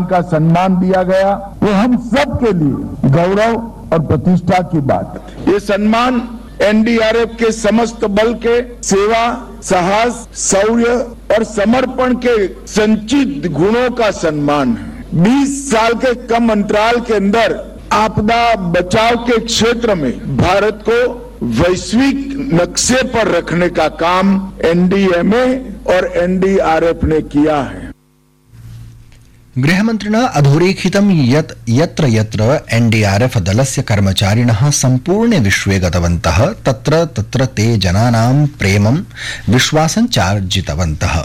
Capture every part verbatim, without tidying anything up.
का सम्मान दिया गया, वो हम सब के लिए गौरव और प्रतिष्ठा की बात है। ये सम्मान एनडीआरएफ के समस्त बल के सेवा, साहस, शौर्य और समर्पण के संचित गुणों का सम्मान है। बीस साल के कम अंतराल के अंदर आपदा बचाव के क्षेत्र में भारत को वैश्विक नक्शे पर रखने का काम एनडीएमए और एनडीआरएफ ने किया है। गृहमन्त्रिणा अधोरेखितं यत् यत्र यत्र एनडीआरएफ दलस्य कर्मचारिणः सम्पूर्णे विश्वे गतवन्तः तत्र तत्र ते जनानां प्रेमं विश्वासं चार्जितवन्तः।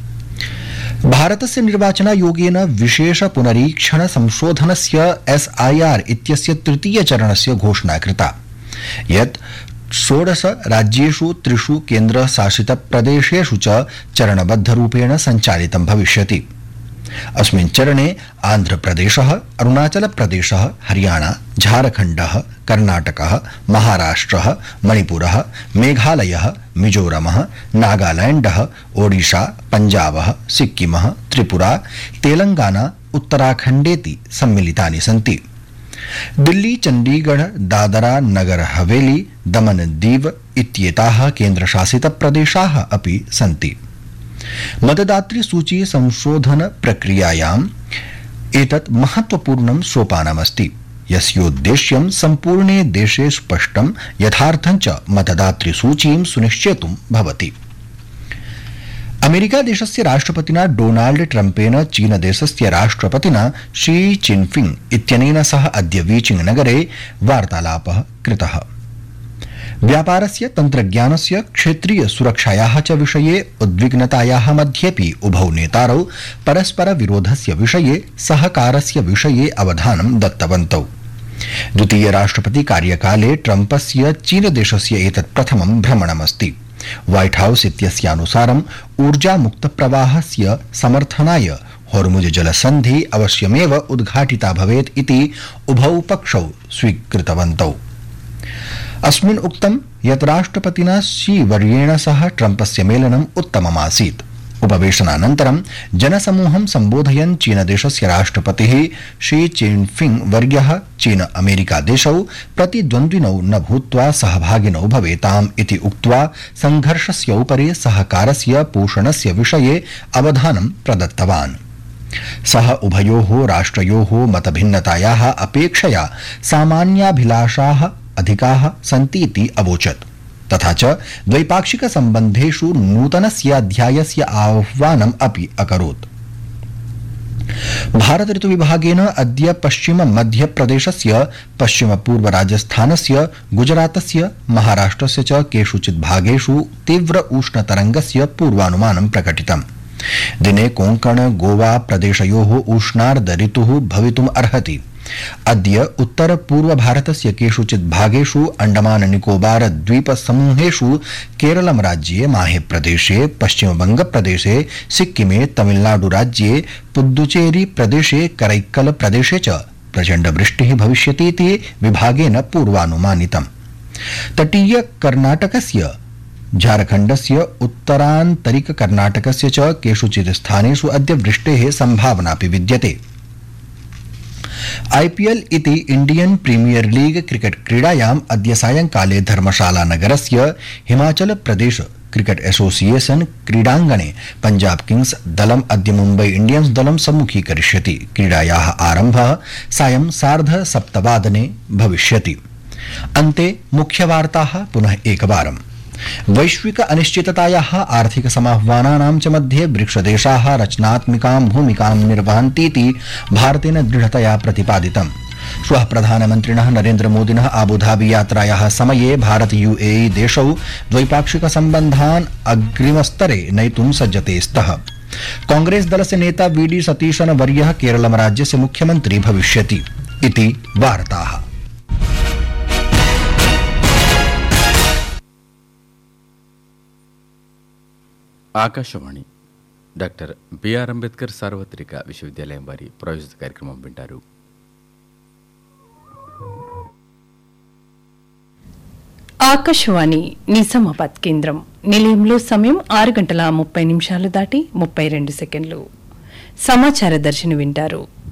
भारतस्य निर्वाचनायोगेन विशेष पुनरीक्षण संशोधनस्य एसआईआर इत्यस्य तृतीय चरणस्य घोषणा कृता, यत् षोडश राज्येषु त्रिषु केन्द्रशासित प्रदेशेषु च चरणबद्धरूपेण सञ्चालितं भविष्यति। अस्मिन् चरणे आन्ध्रप्रदेशः, अरुणाचलप्रदेशः, हरियाणा, झारखण्डः, कर्णाटकः, महाराष्ट्रः, मणिपुरः, मेघालयः, मिजोरमः, नागालैण्डः, ओडिशा, पञ्जाबः, सिक्किमः, त्रिपुरा, तेलंगाना, उत्तराखण्डेति सम्मिलितानि सन्ति। दिल्ली, चण्डीगढ़, दादरा नगर हवेली, दमन दीव इत्येताः केन्द्रशासित प्रदेशाः अपि सन्ति। मतदातृ सूची संशोधन प्रक्रियायाम् एतत् महत्वपूर्णं सोपानमस्ति, यस्योद्देश्यं सम्पूर्णे देशे स्पष्टं यथार्थं च मतदातृ सूचीं सुनिश्चेतुं भवति। अमेरिका देशस्य राष्ट्रपतिना डोनाल्ड ट्रम्पेन चीन देशस्य राष्ट्रपतिना शी चिनफिंग इत्यनेन सह अद्य बीजिंग नगरे वार्तालापः कृतः। व्यापारस्य, तन्त्रज्ञानस्य, क्षेत्रीय सुरक्षायाः च विषये उद्विग्नतायाः मध्येपि उभौ नेतारौ परस्पर विरोधस्य विषये सहकारस्य विषये अवधानं दत्तवन्तौ। द्वितीय राष्ट्रपति कार्यकाले ट्रम्पस्य चीन देशस्य एतत् प्रथमं भ्रमणमस्ति। व्हाइट हाउस इत्यस्यानुसारम् ऊर्जा मुक्त प्रवाहस्य समर्थनाय होर्मुज जलसन्धि अवश्यमेव उद्घाटिता भवेत् इति उभौ पक्षौ स्वीकृतवन्तौ। अस्मिन् उक्तं यत् राष्ट्रपतिना शी वर्येण सह ट्रम्पस्य मेलनम् उत्तममासीत्। उपवेशनानन्तरं जनसमूहं सम्बोधयन् चीनदेशस्य राष्ट्रपतिः शी चिनफिंग वर्यः चीन अमेरिका देशौ प्रतिद्वन्द्विनौ न भूत्वा सहभागिनौ भवेताम् इति उक्त्वा संघर्षस्योपरि सहकारस्य पोषणस्य विषये अवधानं प्रदत्तवान्। सः उभयोः राष्ट्रयोः मतभिन्नतायाः अपेक्षया सामान्याभिलाषाः अधिकाः सन्तीति अवोचत्, तथा च द्वैपाक्षिक सम्बन्धेषु नूतनस्य अध्यायस्य आह्वानम् अपि अकरोत्। भारत ऋतुविभागेन अद्य पश्चिम मध्यप्रदेशस्य, पश्चिम पूर्व राजस्थानस्य, गुजरातस्य, महाराष्ट्रस्य च केषुचित् भागेषु तीव्र उष्णतरङ्गस्य पूर्वानुमानं प्रकटितम्। दिने कोंकण गोवा प्रदेशयोः उष्णार्ध ऋतुः भवितुम् अर्हति। अद्य उत्तर पूर्व भारतस्य केषुचित् भागेषु अंडमान निकोबार द्वीप समूहेषु केरलम राज्ये, माहे प्रदेशे, पश्चिम बंग प्रदेशे, सिक्किमे, तमिलनाडु राज्ये, पुद्दुचेरी प्रदेशे, करैक्कल प्रदेशे च प्रचंड वृष्टिः भविष्यतीति विभागेन पूर्वानुमानितम्। तटीय कर्णाटकस्य, झारखण्डस्य, उत्तरान्तरिक कर्णाटकस्य च केषुचित् स्थानेषु अद्य वृष्टेः सम्भावनापि विद्यते। आईपीएल इति इंडियन प्रीमियर लीग क्रिकेट क्रीडायाम् अद्य सायंकाले धर्मशाला नगरस्य हिमाचल प्रदेश क्रिकेट एसोसिएशन क्रीडाङ्गणे पंजाब किंग्स दलम् अद्य मुम्बई इंडियंस दलं सम्मुखीकरिष्यति। क्रीडायाः आरम्भः सायं सार्ध सप्तवादने भविष्यति। अन्ते मुख्यवार्ताः पुनः एकवारम्। वैश्विक अनिश्चिततायाः, आर्थिक समाह्वानानां च मध्ये ब्रिक्सदेशाः रचनात्मिकां भूमिकां निर्वहन्तीति भारतेन दृढतया प्रतिपादितम्। श्वः प्रधानमन्त्रिणः नरेन्द्र मोदिनः आबुधाबी यात्रायाः समये भारत यूएई देशौ द्वैपाक्षिक सम्बन्धान् अग्रिमस्तरे नयितुं सज्जते स्तः। कांग्रेस दलस्य नेता वीडी सतीशन वर्यः केरलम राज्यस्य मुख्यमन्त्री भविष्यति इति वार्ताः। ఆకాశవాణి డాక్టర్ బిఆర్ అంబేద్కర్ సార్వత్రిక విశ్వవిద్యాలయం వారి ప్రాయోజిత కార్యక్రమం వింటారు. ఆకాశవాణి నిజామాబాద్ కేంద్రం నిలయంలో సమయం ఆరు గంటల ముప్పై నిమిషాలు దాటి ముప్పై రెండు సెకండ్లు. సమాచార దర్శిని వింటారు.